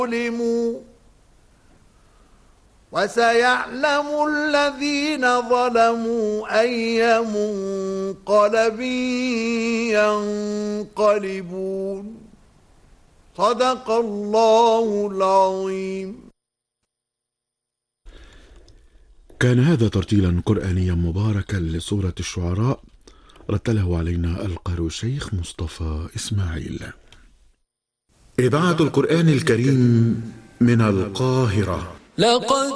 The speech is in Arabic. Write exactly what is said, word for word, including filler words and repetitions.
ظلموا وسيعلم الذين ظلموا أي منقلب ينقلبون. صدق الله العظيم. كان هذا ترتيلا قرآنيا مباركا لسورة الشعراء، رتله علينا القارئ الشيخ مصطفى إسماعيل. إذاعة القرآن الكريم من القاهرة. لقد